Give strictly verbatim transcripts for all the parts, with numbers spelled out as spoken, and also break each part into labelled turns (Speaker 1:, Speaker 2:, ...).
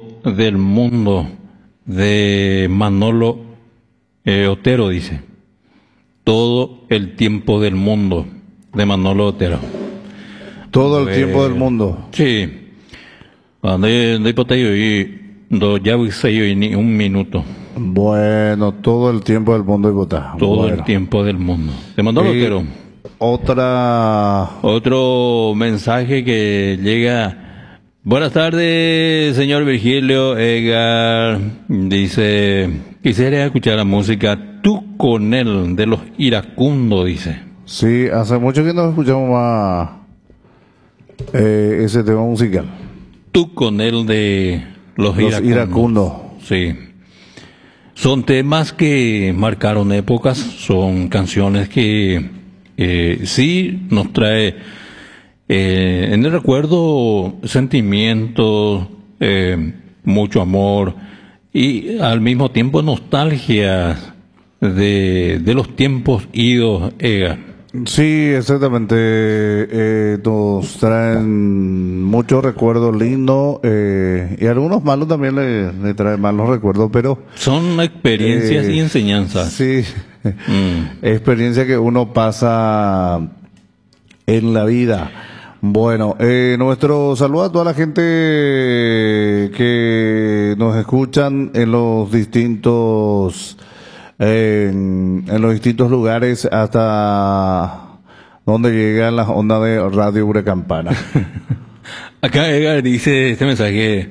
Speaker 1: del mundo de Manolo eh, Otero, dice. Todo el tiempo del mundo de Manolo Otero.
Speaker 2: Todo el
Speaker 1: Eh,
Speaker 2: tiempo del mundo.
Speaker 1: Sí. Cuando hay hipoteyo y do ya y ni un minuto.
Speaker 2: Bueno, todo el tiempo del mundo y votar.
Speaker 1: Todo
Speaker 2: Bueno.
Speaker 1: el tiempo del mundo. De Manolo
Speaker 2: Y
Speaker 1: Otero.
Speaker 2: Otra.
Speaker 1: Otro mensaje que llega. Buenas tardes, señor Virgilio Edgar. Dice, quisiera escuchar la música Tú con él de los iracundos, dice.
Speaker 2: Sí, hace mucho que no escuchamos más eh, ese tema musical.
Speaker 1: Tú con él de los,
Speaker 2: Los
Speaker 1: iracundos.
Speaker 2: iracundos.
Speaker 1: Sí. Son temas que marcaron épocas, son canciones que eh, sí nos trae eh, en el recuerdo sentimientos, eh, mucho amor y al mismo tiempo nostalgia de, de los tiempos idos, Ega.
Speaker 2: Sí, exactamente. Eh, nos traen muchos recuerdos lindos eh, y algunos malos también le, le traen malos recuerdos, pero
Speaker 1: Son experiencias
Speaker 2: Eh,
Speaker 1: y enseñanzas.
Speaker 2: sí,
Speaker 1: Mm.
Speaker 2: experiencia que uno pasa en la vida. Bueno, eh, nuestro saludo a toda la gente que nos escuchan en los distintos en, en los distintos lugares hasta donde llegan las ondas de Radio Huracampana.
Speaker 1: Acá Edgar dice este mensaje.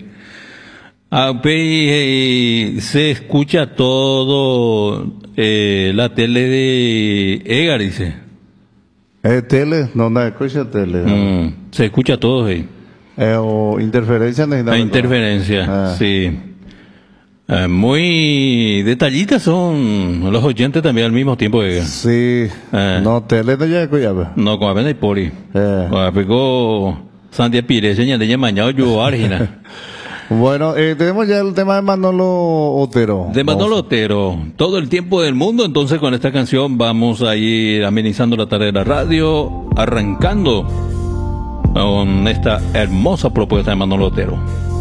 Speaker 1: Aunque se escucha todo eh, la tele de Edgar, dice.
Speaker 2: ¿Es tele? No, no escucha tele.
Speaker 1: Mm, se escucha todo, eh.
Speaker 2: Eh, o interferencia.
Speaker 1: La interferencia,
Speaker 2: Ah.
Speaker 1: sí. Eh, muy detallistas son los oyentes también al mismo tiempo, Edgar.
Speaker 2: Sí,
Speaker 1: Eh.
Speaker 2: no tele no ya escuchaba.
Speaker 1: No, como apenas hay pori.
Speaker 2: Eh.
Speaker 1: Como pegó Santiago Pires, señal de mañana yo Argentina.
Speaker 2: Bueno, eh, tenemos ya el tema de Manolo Otero.
Speaker 1: De Manolo Otero, todo el tiempo del mundo. Entonces con esta canción vamos a ir amenizando la tarde de la radio, arrancando con esta hermosa propuesta de Manolo Otero.